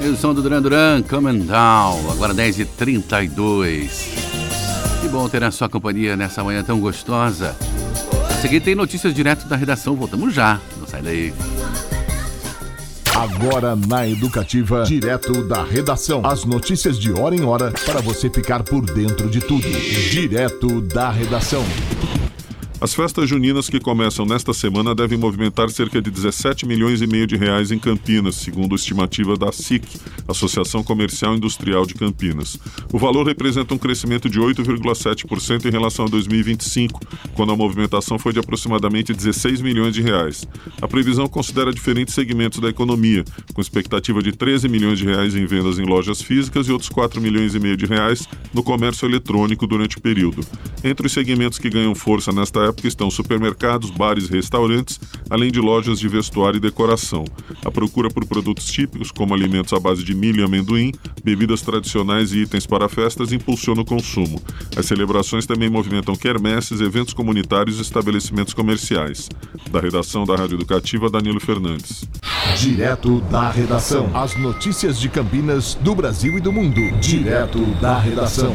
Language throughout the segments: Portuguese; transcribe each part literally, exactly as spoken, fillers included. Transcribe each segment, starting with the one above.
aí o som do Duran Duran, Coming Down, agora dez e trinta e dois. Que bom ter a sua companhia nessa manhã tão gostosa. A seguir tem notícias direto da redação, voltamos já, não sai daí. Agora na Educativa, direto da redação. As notícias de hora em hora para você ficar por dentro de tudo. Direto da redação. As festas juninas que começam nesta semana devem movimentar cerca de dezessete milhões e meio de reais em Campinas, segundo a estimativa da S I C, Associação Comercial e Industrial de Campinas. O valor representa um crescimento de oito vírgula sete por cento em relação a dois mil e vinte e cinco, quando a movimentação foi de aproximadamente dezesseis milhões de reais. A previsão considera diferentes segmentos da economia, com expectativa de treze milhões de reais em vendas em lojas físicas e outros quatro milhões e meio de reais no comércio eletrônico durante o período. Entre os segmentos que ganham força nesta época estão supermercados, bares e restaurantes, além de lojas de vestuário e decoração. A procura por produtos típicos, como alimentos à base de milho e amendoim, bebidas tradicionais e itens para festas, impulsiona o consumo. As celebrações também movimentam quermesses, eventos comunitários e estabelecimentos comerciais. Da redação da Rádio Educativa, Danilo Fernandes. Direto da redação. As notícias de Campinas, do Brasil e do mundo. Direto da redação.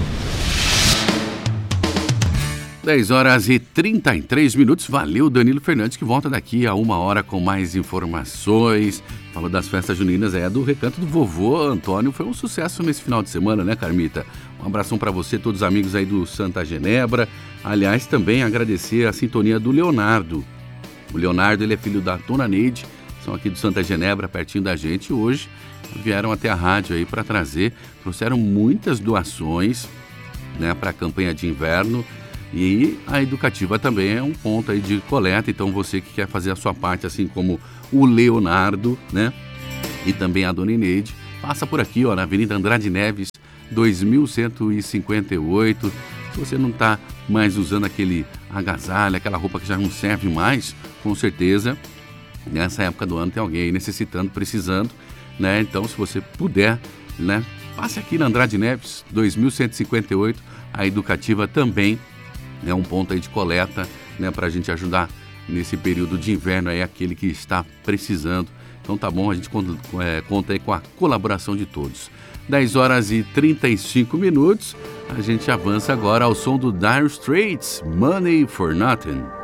dez horas e trinta e três minutos. Valeu, Danilo Fernandes, que volta daqui a uma hora com mais informações. Falou das festas juninas, é do Recanto do Vovô Antônio. Foi um sucesso nesse final de semana, né, Carmita? Um abração para você, todos os amigos aí do Santa Genebra. Aliás, também agradecer a sintonia do Leonardo. O Leonardo, ele é filho da Dona Neide, são aqui do Santa Genebra, pertinho da gente. Hoje vieram até a rádio aí para trazer, trouxeram muitas doações, né, para a campanha de inverno. E a Educativa também é um ponto aí de coleta, então você que quer fazer a sua parte, assim como o Leonardo, né? E também a Dona Ineide, passa por aqui, ó, na Avenida Andrade Neves, dois mil cento e cinquenta e oito. Se você não está mais usando aquele agasalho, aquela roupa que já não serve mais, com certeza, nessa época do ano tem alguém aí necessitando, precisando, né? Então, se você puder, né? Passe aqui na Andrade Neves, dois mil cento e cinquenta e oito, a Educativa também é um ponto aí de coleta, né, para a gente ajudar nesse período de inverno aí, aquele que está precisando. Então tá bom, a gente conta, é, conta aí com a colaboração de todos. dez horas e trinta e cinco minutos, a gente avança agora ao som do Dire Straits, Money for Nothing.